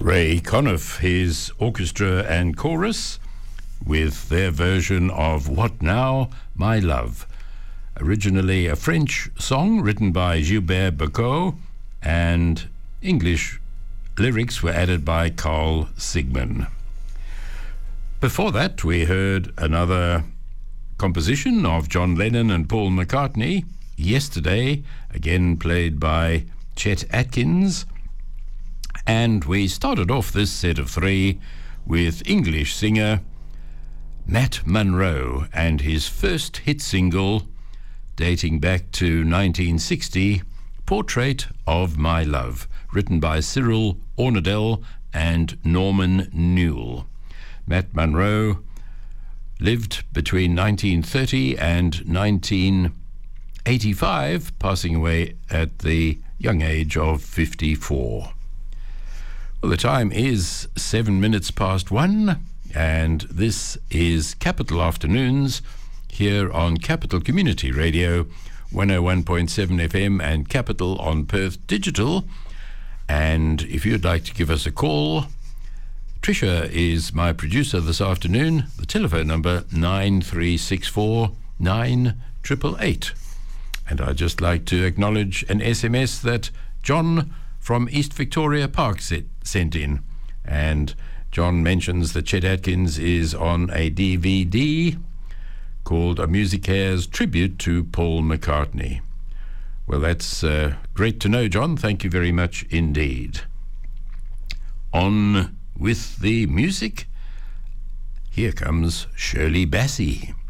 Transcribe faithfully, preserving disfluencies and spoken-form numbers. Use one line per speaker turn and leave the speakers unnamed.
Ray Conniff, his orchestra and chorus, with their version of What Now, My Love. Originally a French song written by Gilbert Bécaud, and English lyrics were added by Carl Sigman. Before that, we heard another composition of John Lennon and Paul McCartney, Yesterday, again played by Chet Atkins. And we started off this set of three with English singer Matt Monro and his first hit single, dating back to nineteen sixty, Portrait of My Love, written by Cyril Ornadell and Norman Newell. Matt Monro lived between nineteen thirty and nineteen eighty-five, passing away at the young age of fifty-four. Well, the time is seven minutes past one, and this is Capital Afternoons here on Capital Community Radio, one oh one point seven F M, and Capital on Perth Digital. And if you'd like to give us a call, Tricia is my producer this afternoon. The telephone number nine three six four nine eight eight eight. And I'd just like to acknowledge an S M S that John from East Victoria Park sent in. And John mentions that Chet Atkins is on a D V D called A Musicares Tribute to Paul McCartney. Well, that's uh, great to know, John. Thank you very much indeed. On with the music, here comes Shirley Bassey.